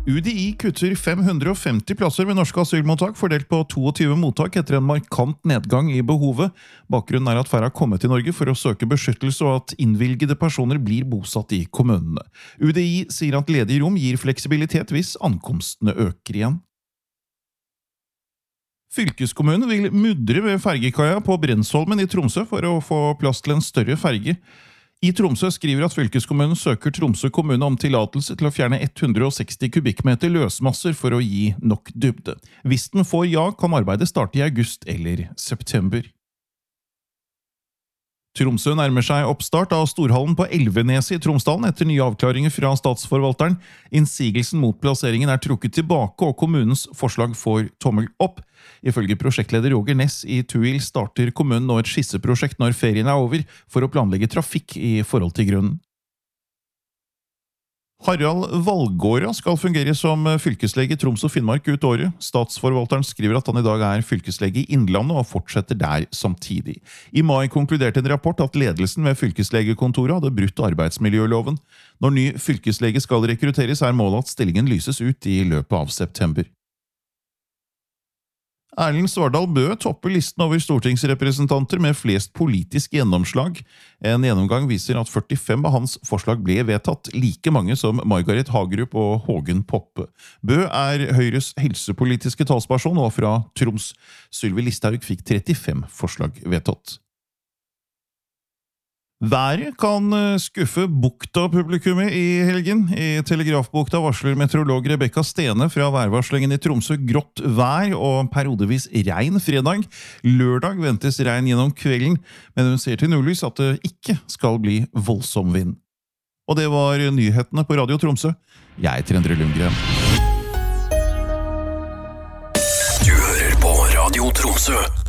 UDI kutter 550 plasser ved norske asylmottak, fordelt på 22 mottak etter en markant nedgang i behovet. Bakgrunnen er at færre har kommet til Norge for å søke beskyttelse og at innvilgede personer blir bosatt i kommunene. UDI sier at ledige rom gir fleksibilitet hvis ankomstene øker igjen. Fylkeskommunen vil mudre ved fergekaia på Brensholmen i Tromsø for å få plass til en større ferge. I Tromsø skriver at fylkeskommunen søker Tromsø kommune om tillatelse til å fjerne 160 kubikkmeter løsmasser for å gi nok dybde. Hvis den får ja, kan arbeidet starte i august eller september. Tromsø nærmer seg oppstart av Storhallen på Elveneset i Tromsdalen etter nye avklaringer fra statsforvalteren. Innsigelsen mot plasseringen er trukket tilbake, og kommunens forslag får tommel opp. Ifølge prosjektleder Roger Ness i TUIL starter kommunen nå et skisseprosjekt når ferien er over, for å planlegge trafikk i forhold til grunnen. Harald Valgårda skal fungere som fylkeslege i Troms og Finnmark ut året. Statsforvalteren skriver at han i dag er fylkeslege i Innlandet og fortsetter der samtidig. I mai konkluderte en rapport at ledelsen ved fylkeslegekontoret hadde brutt arbeidsmiljøloven. Når ny fylkeslege skal rekrutteres, er målet at stillingen lyses ut i løpet av september. Erlend Svardal Bøe topper listen over stortingsrepresentanter med flest politisk gjennomslag. En gjennomgang viser at 45 av hans forslag ble vedtatt, like mange som Margaret Hagerup og Hågen Poppe. Bøe er Høyres helsepolitiske talsperson og fra Troms. Sylvi Listhaug fikk 35 forslag vedtatt. Været kan skuffe Bukta-publikummet i helgen. I Telegrafbukta varsler meteorolog Rebecca Stene fra værvarslingen i Tromsø grått vær og periodevis regn fredag. Lørdag ventes regn gjennom kvelden, men hun ser til nordlys at det ikke skal bli voldsom vind. Og det var nyhetene på Radio Tromsø. Jeg heter Endre Lundgren. Du hører på Radio Tromsø.